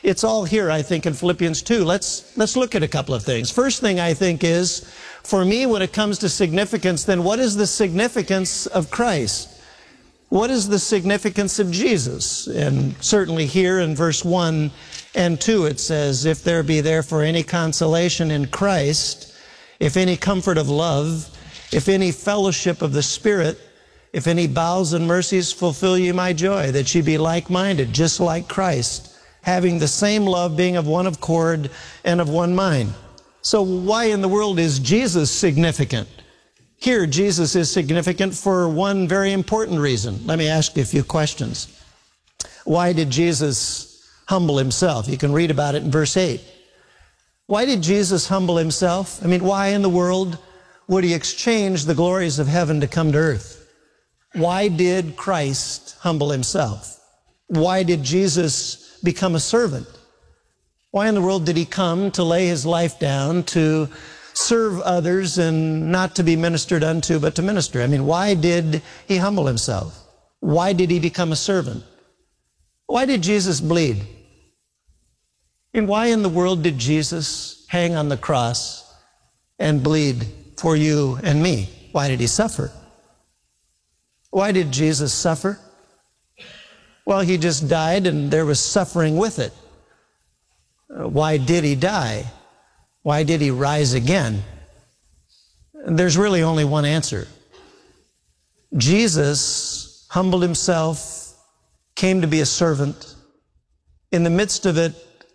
It's all here, I think, in Philippians 2. Let's look at a couple of things. First thing I think is, for me, when it comes to significance, then what is the significance of Christ? What is the significance of Jesus? And certainly here in verse 1 and 2 it says, if there be therefore any consolation in Christ, if any comfort of love, if any fellowship of the Spirit, if any bowels and mercies, fulfill ye my joy, that ye be like-minded, just like Christ, having the same love, being of one accord and of one mind. So why in the world is Jesus significant? Here, Jesus is significant for one very important reason. Let me ask you a few questions. Why did Jesus humble himself? You can read about it in verse 8. Why did Jesus humble himself? I mean, why in the world would he exchange the glories of heaven to come to earth? Why did Christ humble himself? Why did Jesus become a servant? Why in the world did he come to lay his life down, to serve others and not to be ministered unto, but to minister? I mean, why did he humble himself? Why did he become a servant? Why did Jesus bleed? And why in the world did Jesus hang on the cross and bleed for you and me? Why did he suffer? Why did Jesus suffer? Well, he just died and there was suffering with it. Why did he die? Why did he rise again? There's really only one answer. Jesus humbled himself, came to be a servant. In the midst of it,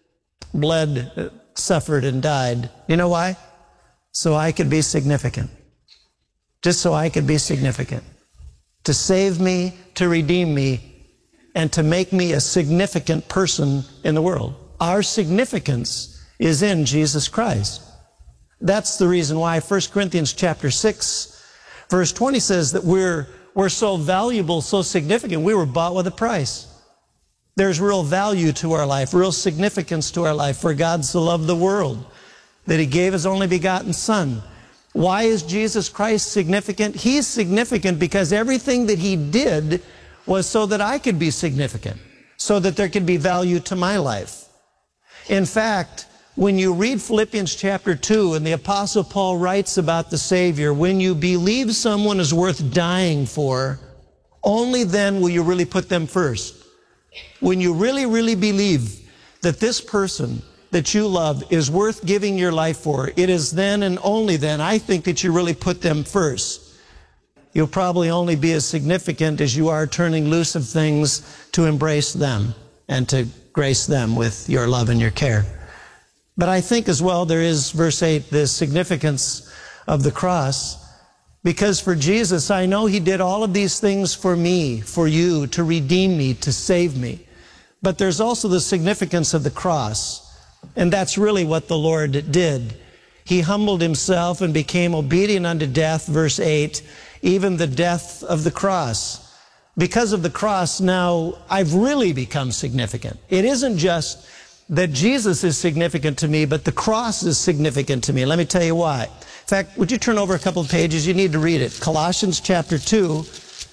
bled, suffered, and died. You know why? So I could be significant. Just so I could be significant. To save me, to redeem me, and to make me a significant person in the world. Our significance is in Jesus Christ. That's the reason why 1 Corinthians chapter 6, verse 20 says that we're so valuable, so significant, we were bought with a price. There's real value to our life, real significance to our life, for God so loved the world that he gave his only begotten Son. Why is Jesus Christ significant? He's significant because everything that he did was so that I could be significant, so that there could be value to my life. In fact, when you read Philippians chapter 2 and the Apostle Paul writes about the Savior, when you believe someone is worth dying for, only then will you really put them first. When you really, really believe that this person that you love is worth giving your life for, it is then and only then, I think, that you really put them first. You'll probably only be as significant as you are turning loose of things to embrace them and to grace them with your love and your care. But I think as well there is, verse 8, the significance of the cross. Because for Jesus, I know he did all of these things for me, for you, to redeem me, to save me. But there's also the significance of the cross. And that's really what the Lord did. He humbled himself and became obedient unto death, verse 8, even the death of the cross. Because of the cross, now I've really become significant. It isn't just that Jesus is significant to me, but the cross is significant to me. Let me tell you why. In fact, would you turn over a couple of pages? You need to read it. Colossians chapter 2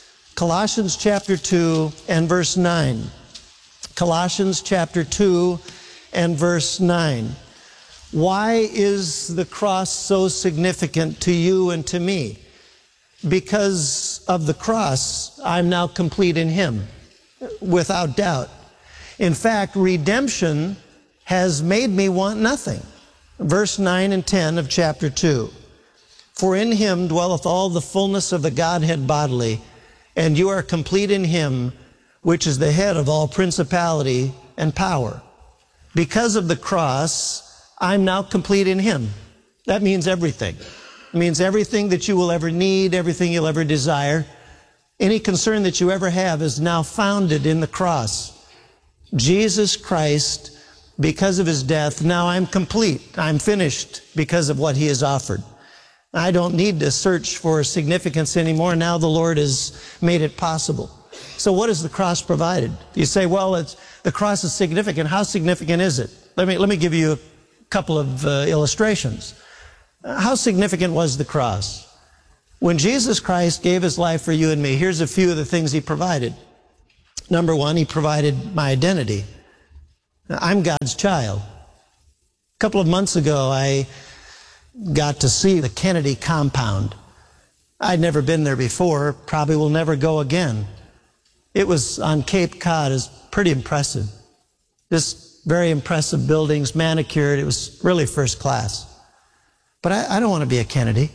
and verse 9. Colossians chapter 2 and verse 9. Why is the cross so significant to you and to me? Because of the cross, I'm now complete in him, without doubt. In fact, redemption has made me want nothing. Verse 9 and 10 of chapter 2. For in him dwelleth all the fullness of the Godhead bodily, and you are complete in him, which is the head of all principality and power. Because of the cross, I'm now complete in him. That means everything. It means everything that you will ever need, everything you'll ever desire. Any concern that you ever have is now founded in the cross. Jesus Christ, because of his death, now I'm complete. I'm finished because of what he has offered. I don't need to search for significance anymore. Now the Lord has made it possible. So what has the cross provided? You say, well, the cross is significant. How significant is it? Let me give you a couple of illustrations. How significant was the cross? When Jesus Christ gave his life for you and me, here's a few of the things he provided. Number one, he provided my identity. I'm God's child. A couple of months ago, I got to see the Kennedy compound. I'd never been there before, probably will never go again. It was on Cape Cod. It was pretty impressive. Just very impressive buildings, manicured. It was really first class. But I don't want to be a Kennedy.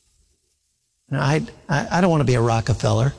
I don't want to be a Rockefeller.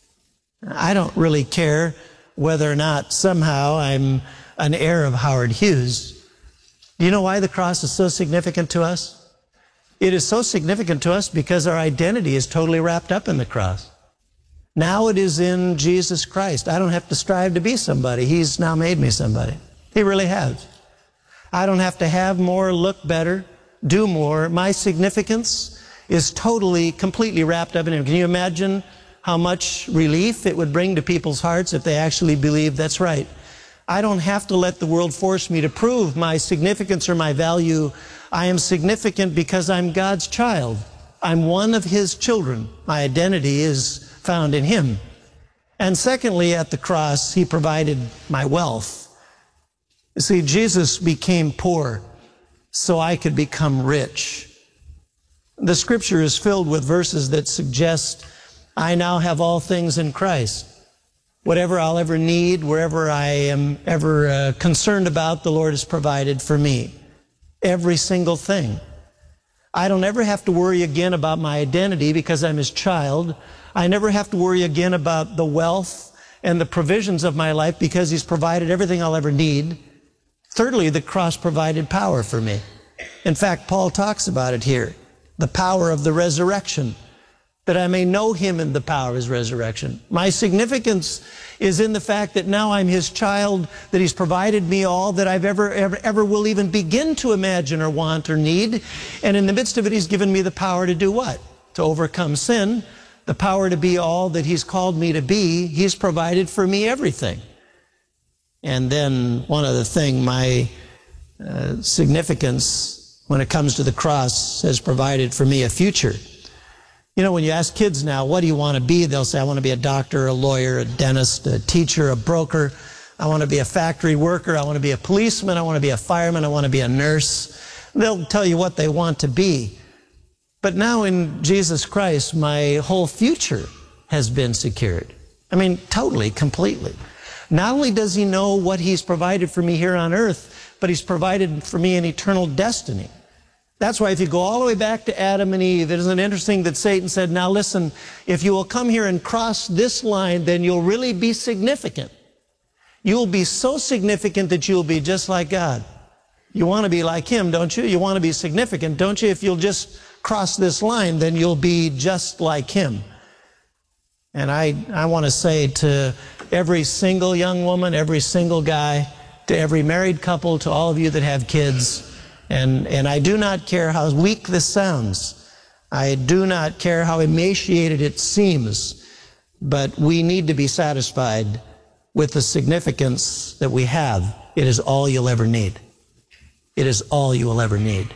I don't really care whether or not somehow I'm an heir of Howard Hughes. Do you know why the cross is so significant to us? It is so significant to us because our identity is totally wrapped up in the cross. Now it is in Jesus Christ. I don't have to strive to be somebody. He's now made me somebody. He really has. I don't have to have more, look better, do more. My significance is totally, completely wrapped up in Him. Can you imagine how much relief it would bring to people's hearts if they actually believe that's right? I don't have to let the world force me to prove my significance or my value. I am significant because I'm God's child. I'm one of His children. My identity is found in Him. And secondly, at the cross, He provided my wealth. You see, Jesus became poor so I could become rich. The Scripture is filled with verses that suggest I now have all things in Christ. Whatever I'll ever need, wherever I am ever concerned about, the Lord has provided for me. Every single thing. I don't ever have to worry again about my identity because I'm His child. I never have to worry again about the wealth and the provisions of my life because He's provided everything I'll ever need. Thirdly, the cross provided power for me. In fact, Paul talks about it here. The power of the resurrection, that I may know Him in the power of His resurrection. My significance is in the fact that now I'm His child, that He's provided me all that I've ever will even begin to imagine or want or need. And in the midst of it, He's given me the power to do what? To overcome sin, the power to be all that He's called me to be. He's provided for me everything. And then one other thing, my significance when it comes to the cross has provided for me a future. You know, when you ask kids now, what do you want to be? They'll say, I want to be a doctor, a lawyer, a dentist, a teacher, a broker. I want to be a factory worker. I want to be a policeman. I want to be a fireman. I want to be a nurse. They'll tell you what they want to be. But now in Jesus Christ, my whole future has been secured. I mean, totally, completely. Not only does He know what He's provided for me here on earth, but He's provided for me an eternal destiny. That's why if you go all the way back to Adam and Eve, isn't it interesting that Satan said, now listen, if you will come here and cross this line, then you'll really be significant. You'll be so significant that you'll be just like God. You want to be like Him, don't you? You want to be significant, don't you? If you'll just cross this line, then you'll be just like Him. And I want to say to every single young woman, every single guy, to every married couple, to all of you that have kids, and I do not care how weak this sounds. I do not care how emaciated it seems, but we need to be satisfied with the significance that we have. It is all you'll ever need. It is all you will ever need.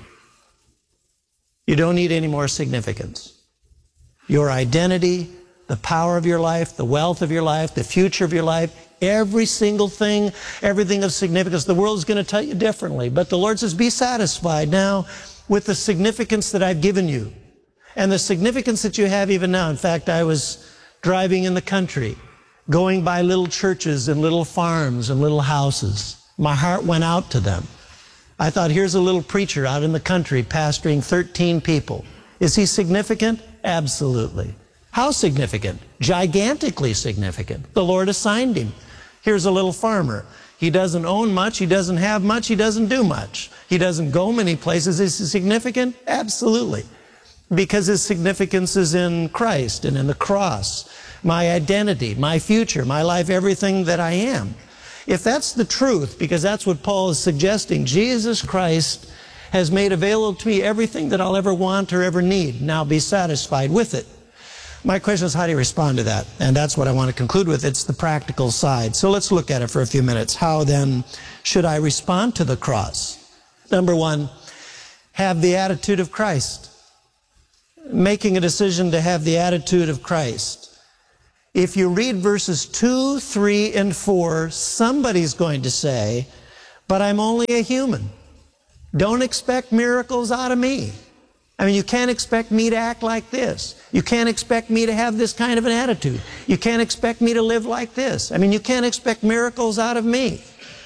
You don't need any more significance. Your identity, the power of your life, the wealth of your life, the future of your life, every single thing, everything of significance. The world is going to tell you differently, but the Lord says, be satisfied now with the significance that I've given you and the significance that you have even now. In fact, I was driving in the country, going by little churches and little farms and little houses. My heart went out to them. I thought, here's a little preacher out in the country pastoring 13 people. Is he significant? Absolutely. How significant? Gigantically significant. The Lord assigned him. Here's a little farmer. He doesn't own much. He doesn't have much. He doesn't do much. He doesn't go many places. Is he significant? Absolutely. Because his significance is in Christ and in the cross. My identity, my future, my life, everything that I am. If that's the truth, because that's what Paul is suggesting, Jesus Christ has made available to me everything that I'll ever want or ever need. Now be satisfied with it. My question is, how do you respond to that? And that's what I want to conclude with. It's the practical side. So let's look at it for a few minutes. How then should I respond to the cross? Number one, have the attitude of Christ. Making a decision to have the attitude of Christ. If you read verses 2, 3, and 4, somebody's going to say, but I'm only a human. Don't expect miracles out of me. I mean, you can't expect me to act like this. You can't expect me to have this kind of an attitude. You can't expect me to live like this. I mean, you can't expect miracles out of me.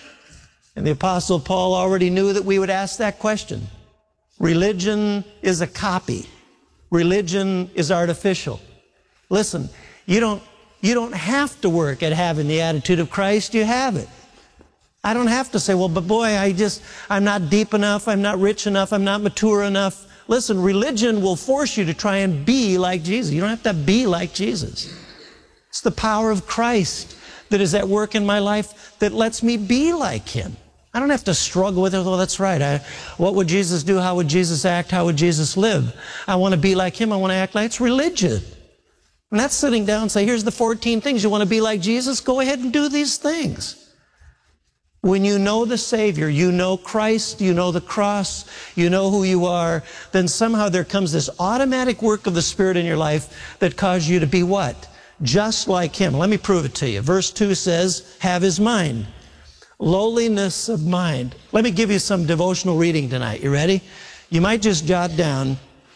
And the Apostle Paul already knew that we would ask that question. Religion is a copy. Religion is artificial. Listen, you don't have to work at having the attitude of Christ. You have it. I don't have to say, well, but boy, I'm not deep enough. I'm not rich enough. I'm not mature enough. Listen, religion will force you to try and be like Jesus. You don't have to be like Jesus. It's the power of Christ that is at work in my life that lets me be like Him. I don't have to struggle with it. Oh, that's right. What would Jesus do? How would Jesus act? How would Jesus live? I want to be like Him. I want to act like it's religion. And that's sitting down and say, here's the 14 things. You want to be like Jesus? Go ahead and do these things. When you know the Savior, you know Christ, you know the cross, you know who you are, then somehow there comes this automatic work of the Spirit in your life that causes you to be what? Just like Him. Let me prove it to you. Verse 2 says, have His mind. Lowliness of mind. Let me give you some devotional reading tonight. You ready? You might just jot down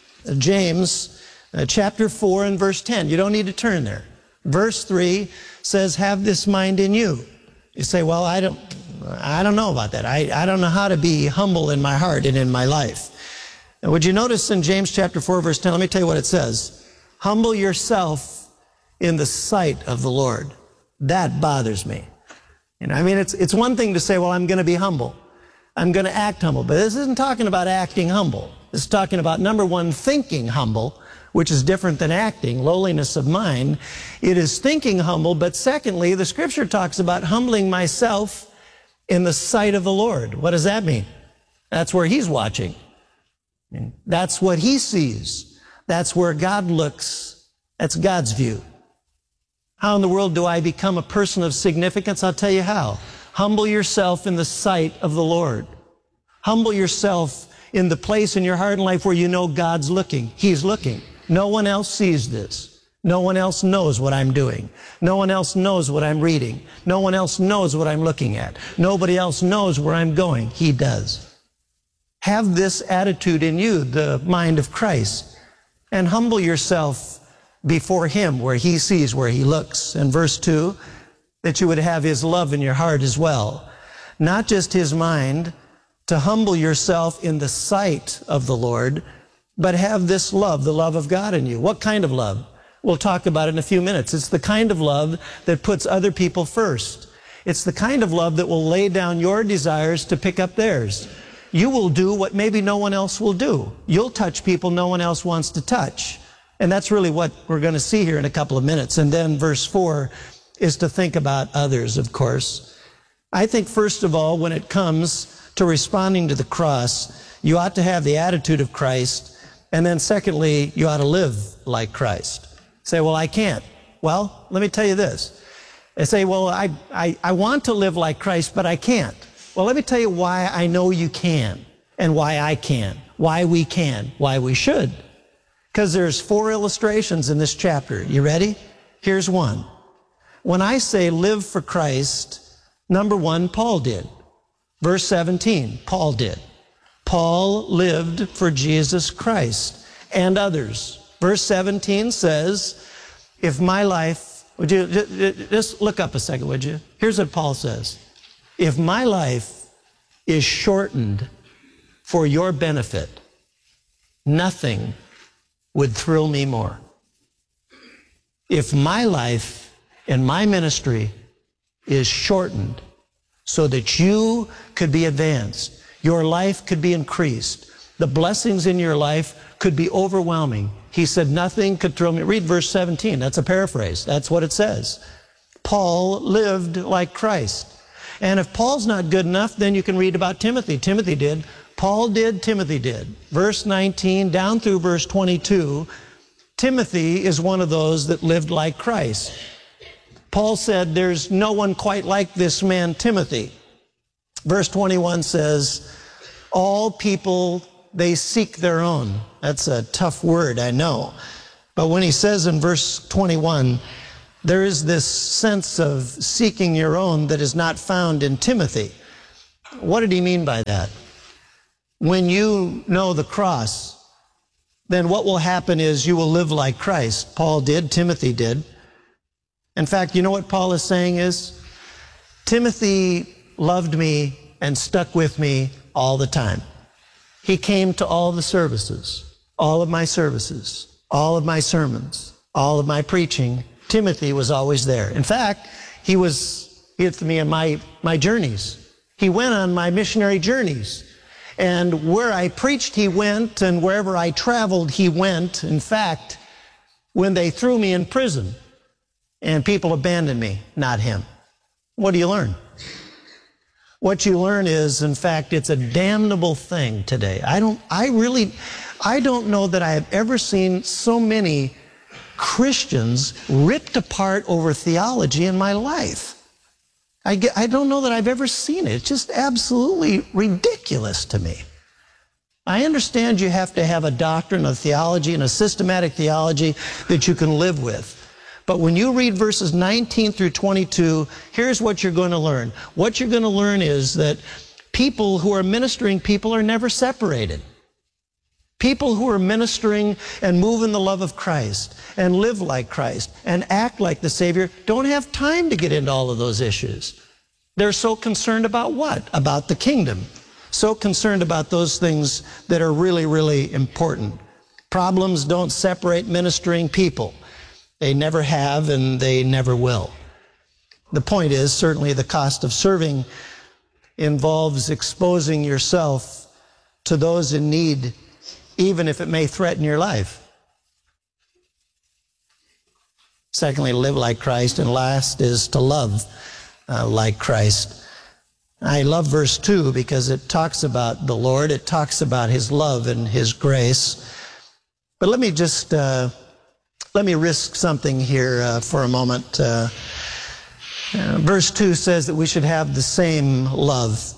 James chapter 4 and verse 10. You don't need to turn there. Verse 3 says, have this mind in you. You say, well, I don't know about that. I don't know how to be humble in my heart and in my life. And would you notice in James chapter 4, verse 10, let me tell you what it says. Humble yourself in the sight of the Lord. That bothers me. You know, I mean, it's one thing to say, well, I'm going to be humble. I'm going to act humble. But this isn't talking about acting humble. This is talking about, number one, thinking humble, which is different than acting, lowliness of mind. It is thinking humble, but secondly, the Scripture talks about humbling myself in the sight of the Lord. What does that mean? That's where He's watching. That's what He sees. That's where God looks. That's God's view. How in the world do I become a person of significance? I'll tell you how. Humble yourself in the sight of the Lord. Humble yourself in the place in your heart and life where you know God's looking. He's looking. No one else sees this. No one else knows what I'm doing. No one else knows what I'm reading. No one else knows what I'm looking at. Nobody else knows where I'm going. He does. Have this attitude in you, the mind of Christ, and humble yourself before Him where He sees, where He looks. And verse 2, that you would have His love in your heart as well. Not just His mind, to humble yourself in the sight of the Lord, but have this love, the love of God in you. What kind of love? We'll talk about it in a few minutes. It's the kind of love that puts other people first. It's the kind of love that will lay down your desires to pick up theirs. You will do what maybe no one else will do. You'll touch people no one else wants to touch. And that's really what we're going to see here in a couple of minutes. And then verse 4 is to think about others, of course. I think, first of all, when it comes to responding to the cross, you ought to have the attitude of Christ. And then secondly, you ought to live like Christ. Say, well, I can't. Well, let me tell you this. They say, well, I want to live like Christ, but I can't. Well, let me tell you why I know you can and why I can, why we can, why we should. Because there's 4 illustrations in this chapter. You ready? Here's one. When I say live for Christ, number 1, Paul did. Verse 17, Paul did. Paul lived for Jesus Christ and others. Verse 17 says, if my life, would you just look up a second, would you? Here's what Paul says. If my life is shortened for your benefit, nothing would thrill me more. If my life and my ministry is shortened so that you could be advanced, your life could be increased, the blessings in your life could be overwhelming. He said, nothing could thrill me. Read verse 17. That's a paraphrase. That's what it says. Paul lived like Christ. And if Paul's not good enough, then you can read about Timothy. Timothy did. Paul did. Timothy did. Verse 19 down through verse 22, Timothy is one of those that lived like Christ. Paul said, there's no one quite like this man, Timothy. Verse 21 says, all people, they seek their own. That's a tough word, I know. But when he says in verse 21, there is this sense of seeking your own that is not found in Timothy. What did he mean by that? When you know the cross, then what will happen is you will live like Christ. Paul did, Timothy did. In fact, you know what Paul is saying is, Timothy loved me and stuck with me all the time. He came to all the services, all of my services, all of my sermons, all of my preaching. Timothy was always there. In fact, he was with me in my journeys. He went on my missionary journeys. And where I preached, he went, and wherever I traveled, he went. In fact, when they threw me in prison and people abandoned me, not him. What do you learn? What you learn is, in fact, it's a damnable thing today. I don't know that I have ever seen so many Christians ripped apart over theology in my life. I don't know that I've ever seen it. It's just absolutely ridiculous to me. I understand you have to have a doctrine, a theology, and a systematic theology that you can live with. But when you read verses 19 through 22, here's what you're going to learn. What you're going to learn is that people who are ministering people are never separated. People who are ministering and move in the love of Christ and live like Christ and act like the Savior don't have time to get into all of those issues. They're so concerned about what? About the kingdom. So concerned about those things that are really, really important. Problems don't separate ministering people. They never have and they never will. The point is, certainly the cost of serving involves exposing yourself to those in need, even if it may threaten your life. Secondly, live like Christ. And last is to love like Christ. I love verse 2 because it talks about the Lord. It talks about His love and His grace. But let me just, let me risk something here for a moment. Verse 2 says that we should have the same love.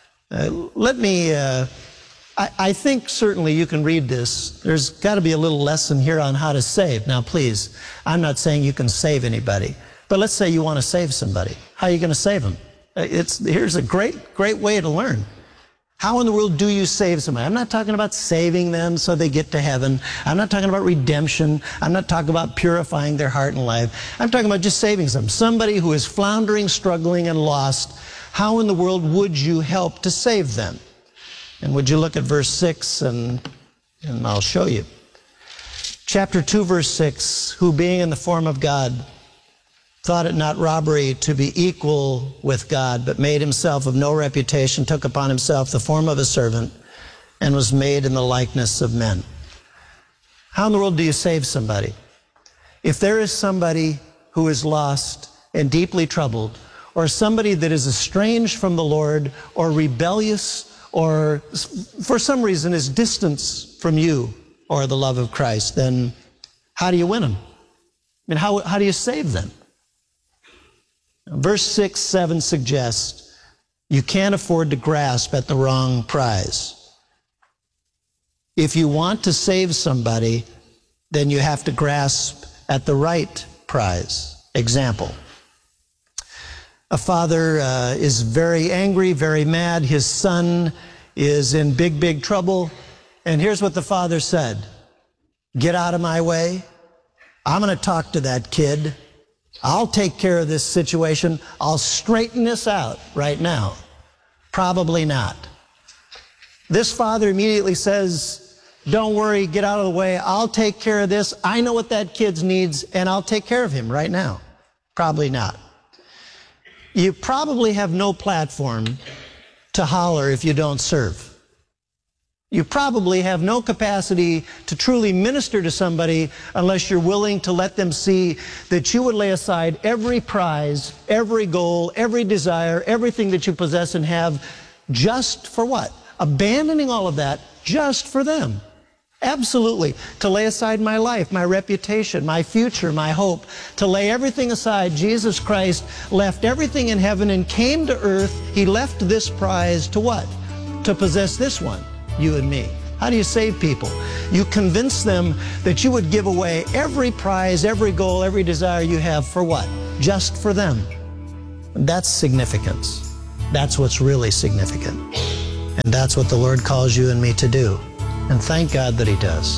I think certainly you can read this. There's got to be a little lesson here on how to save. Now, please, I'm not saying you can save anybody, but let's say you want to save somebody. How are you going to save them? Here's a great way to learn. How in the world do you save somebody? I'm not talking about saving them so they get to heaven. I'm not talking about redemption. I'm not talking about purifying their heart and life. I'm talking about just saving them. Somebody who is floundering, struggling, and lost. How in the world would you help to save them? And would you look at verse 6 and I'll show you. Chapter 2, verse 6, who being in the form of God, thought it not robbery to be equal with God, but made himself of no reputation, took upon himself the form of a servant, and was made in the likeness of men. How in the world do you save somebody? If there is somebody who is lost and deeply troubled, or somebody that is estranged from the Lord, or rebellious, or for some reason is distance from you or the love of Christ, then how do you win them? I mean, how do you save them? Verse 6, 7 suggests you can't afford to grasp at the wrong prize. If you want to save somebody, then you have to grasp at the right prize. Example. A father is very angry, very mad. His son is in big trouble. And here's what the father said. Get out of my way. I'm going to talk to that kid. I'll take care of this situation. I'll straighten this out right now. Probably not. This father immediately says, don't worry, get out of the way. I'll take care of this. I know what that kid needs, and I'll take care of him right now. Probably not. You probably have no platform to holler if you don't serve. You probably have no capacity to truly minister to somebody unless you're willing to let them see that you would lay aside every prize, every goal, every desire, everything that you possess and have just for what? Abandoning all of that just for them. Absolutely. To lay aside my life, my reputation, my future, my hope. To lay everything aside. Jesus Christ left everything in heaven and came to earth. He left this prize to what? To possess this one, you and me. How do you save people? You convince them that you would give away every prize, every goal, every desire you have for what? Just for them. And that's significance. That's what's really significant. And that's what the Lord calls you and me to do. And thank God that He does.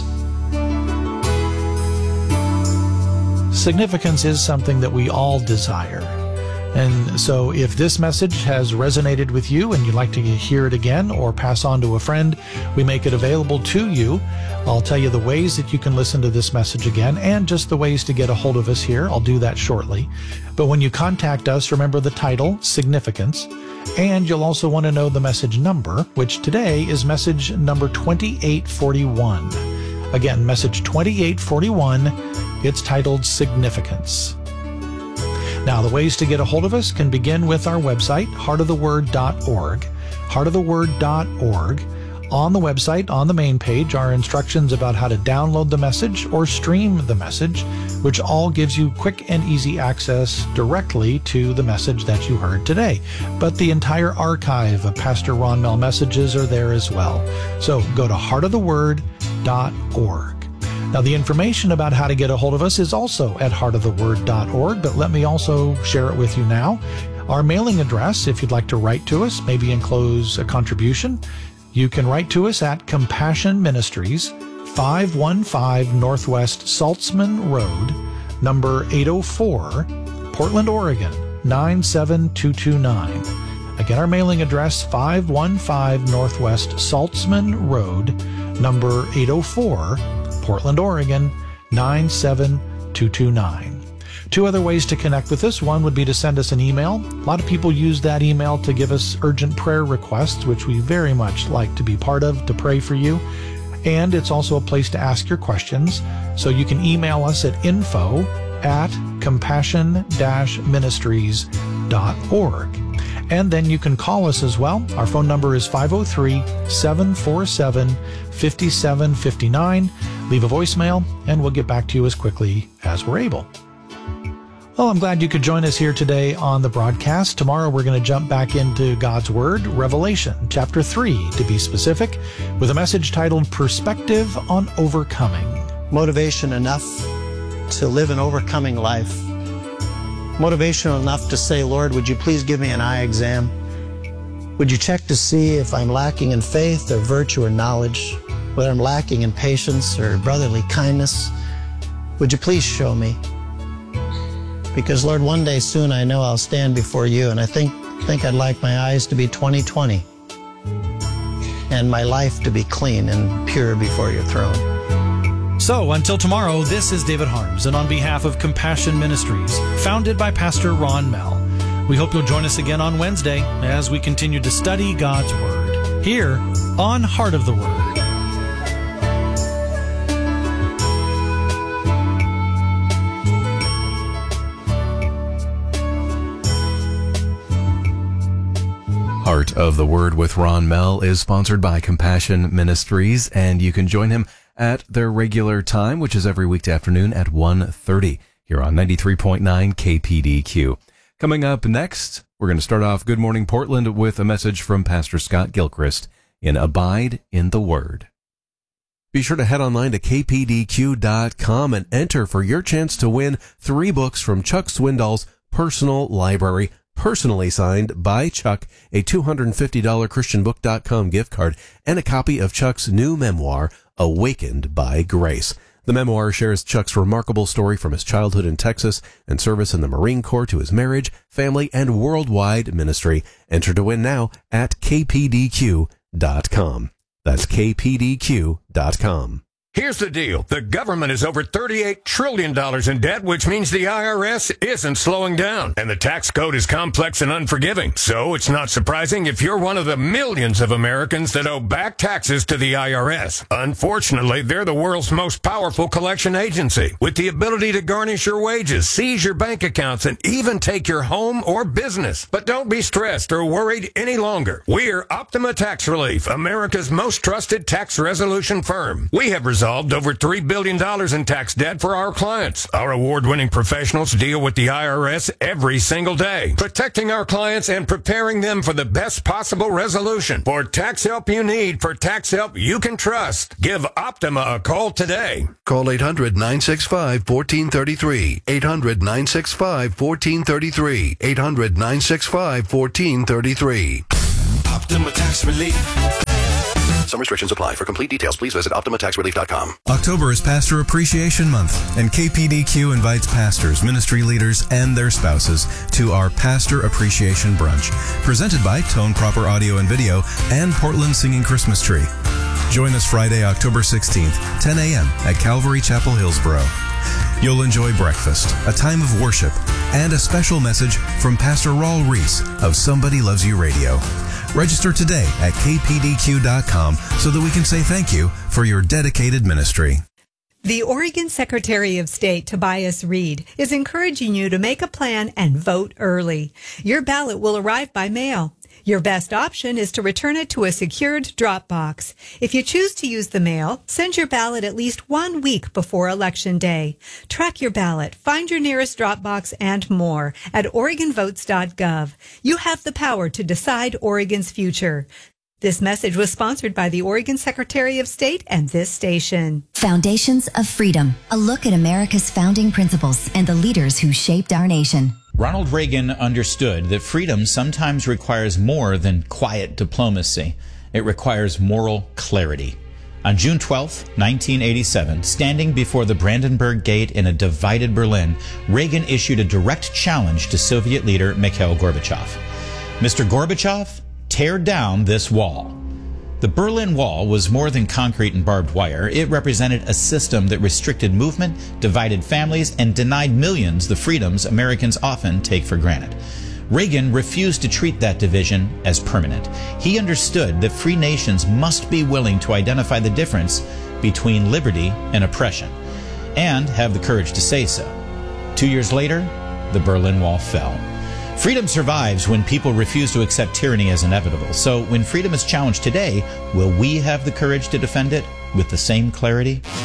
Significance is something that we all desire. And so if this message has resonated with you and you'd like to hear it again or pass on to a friend, we make it available to you. I'll tell you the ways that you can listen to this message again and just the ways to get a hold of us here. I'll do that shortly. But when you contact us, remember the title, Significance, and you'll also want to know the message number, which today is message number 2841. Again, message 2841, it's titled Significance. Now, the ways to get a hold of us can begin with our website, heartoftheword.org. Heartoftheword.org. On the website, on the main page, are instructions about how to download the message or stream the message, which all gives you quick and easy access directly to the message that you heard today. But the entire archive of Pastor Ron Mehl messages are there as well. So go to heartoftheword.org. Now, the information about how to get a hold of us is also at heartoftheword.org, but let me also share it with you now. Our mailing address, if you'd like to write to us, maybe enclose a contribution, you can write to us at Compassion Ministries, 515 Northwest Saltzman Road, number 804, Portland, Oregon, 97229. Again, our mailing address, 515 Northwest Saltzman Road, number 804, Portland, Oregon, 97229. Two other ways to connect with us. One would be to send us an email. A lot of people use that email to give us urgent prayer requests, which we very much like to be part of, to pray for you. And it's also a place to ask your questions. So you can email us at info@compassion-ministries.org. And then you can call us as well. Our phone number is 503-747-5759. Leave a voicemail, and we'll get back to you as quickly as we're able. Well, I'm glad you could join us here today on the broadcast. Tomorrow we're going to jump back into God's Word, Revelation, chapter 3, to be specific, with a message titled Perspective on Overcoming. Motivation enough to live an overcoming life. Motivational enough to say, Lord, would you please give me an eye exam? Would you check to see if I'm lacking in faith or virtue or knowledge, whether I'm lacking in patience or brotherly kindness? Would you please show me? Because, Lord, one day soon I know I'll stand before you, and I think I'd like my eyes to be 20/20 and my life to be clean and pure before your throne. So, until tomorrow, this is David Harms, and on behalf of Compassion Ministries, founded by Pastor Ron Mehl, we hope you'll join us again on Wednesday as we continue to study God's Word, here on Heart of the Word. Heart of the Word with Ron Mehl is sponsored by Compassion Ministries, and you can join him at their regular time, which is every weekday afternoon at 1:30 here on 93.9 KPDQ. Coming up next, we're going to start off Good Morning Portland with a message from Pastor Scott Gilchrist in Abide in the Word. Be sure to head online to kpdq.com and enter for your chance to win 3 books from Chuck Swindoll's personal library, personally signed by Chuck, a $250 ChristianBook.com gift card, and a copy of Chuck's new memoir, Awakened by Grace. The memoir shares Chuck's remarkable story from his childhood in Texas and service in the Marine Corps to his marriage, family, and worldwide ministry. Enter to win now at kpdq.com. That's kpdq.com. Here's the deal. The government is over $38 trillion in debt, which means the IRS isn't slowing down. And the tax code is complex and unforgiving. So it's not surprising if you're one of the millions of Americans that owe back taxes to the IRS. Unfortunately, they're the world's most powerful collection agency, with the ability to garnish your wages, seize your bank accounts, and even take your home or business. But don't be stressed or worried any longer. We're Optima Tax Relief, America's most trusted tax resolution firm. We have resolved resolved over $3 billion in tax debt for our clients. Our award-winning professionals deal with the IRS every single day, protecting our clients and preparing them for the best possible resolution. For tax help you need, for tax help you can trust, give Optima a call today. Call 800-965-1433. 800-965-1433. 800-965-1433. Optima Tax Relief. Some restrictions apply. For complete details, please visit OptimaTaxRelief.com. October is Pastor Appreciation Month, and KPDQ invites pastors, ministry leaders, and their spouses to our Pastor Appreciation Brunch, presented by Tone Proper Audio and Video and Portland Singing Christmas Tree. Join us Friday, October 16th, 10 a.m. at Calvary Chapel, Hillsboro. You'll enjoy breakfast, a time of worship, and a special message from Pastor Raul Reese of Somebody Loves You Radio. Register today at kpdq.com so that we can say thank you for your dedicated ministry. The Oregon Secretary of State, Tobias Reed, is encouraging you to make a plan and vote early. Your ballot will arrive by mail. Your best option is to return it to a secured drop box. If you choose to use the mail, send your ballot at least 1 week before Election Day. Track your ballot, find your nearest drop box, and more at OregonVotes.gov. You have the power to decide Oregon's future. This message was sponsored by the Oregon Secretary of State and this station. Foundations of Freedom, a look at America's founding principles and the leaders who shaped our nation. Ronald Reagan understood that freedom sometimes requires more than quiet diplomacy. It requires moral clarity. On June 12, 1987, standing before the Brandenburg Gate in a divided Berlin, Reagan issued a direct challenge to Soviet leader Mikhail Gorbachev. Mr. Gorbachev, tear down this wall. The Berlin Wall was more than concrete and barbed wire. It represented a system that restricted movement, divided families, and denied millions the freedoms Americans often take for granted. Reagan refused to treat that division as permanent. He understood that free nations must be willing to identify the difference between liberty and oppression, and have the courage to say so. 2 years later, the Berlin Wall fell. Freedom survives when people refuse to accept tyranny as inevitable. So when freedom is challenged today, will we have the courage to defend it with the same clarity?